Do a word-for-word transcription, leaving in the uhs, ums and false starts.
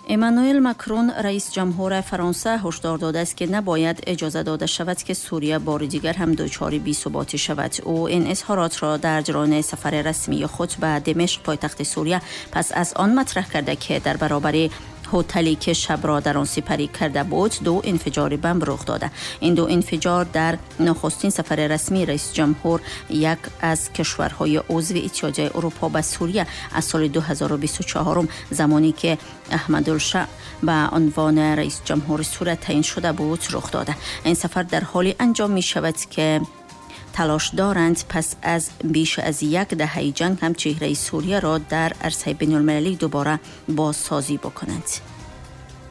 امانوئل ماکرون رئیس جمهور فرانسه هشدار داده است که نباید اجازه داده شود که سوریه بار دیگر هم دچار بی‌ثباتی شود. او این اظهارات را در جریان سفر رسمی خود به دمشق پایتخت سوریه پس از آن مطرح کرده که در برابر هتلی که شب را در آن سپری کرده بود دو انفجار بمب رخ داده. این دو انفجار در نخستین سفر رسمی رئیس جمهور یک از کشورهای عضو اتحادیه اروپا به سوریه از سال دو هزار و بیست و چهار زمانی که احمدالشاه به عنوان رئیس جمهور سوریه تعیین شده بود رخ داده. این سفر در حالی انجام می شود که تلاش دارند پس از بیش از یک دهه جنگ هم چهره سوریه را در عرصه بین المللی دوباره بازسازی بکنند.